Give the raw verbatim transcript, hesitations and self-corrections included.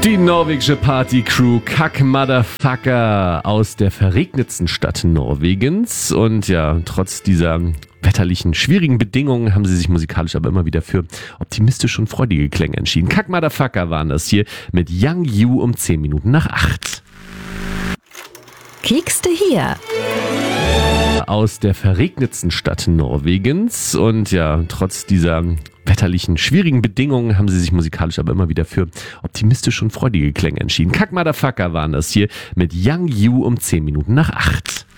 Die norwegische Party-Crew Kack Motherfucker aus der verregnetsten Stadt Norwegens. Und ja, trotz dieser wetterlichen, schwierigen Bedingungen haben sie sich musikalisch aber immer wieder für optimistische und freudige Klänge entschieden. Kack Motherfucker waren das hier mit Young You um zehn Minuten nach acht. Kiekste hier. Aus der verregnetsten Stadt Norwegens. Und ja, trotz dieser wetterlichen, schwierigen Bedingungen haben sie sich musikalisch aber immer wieder für optimistische und freudige Klänge entschieden. Kack Motherfucker waren das hier mit Young You um zehn Minuten nach acht.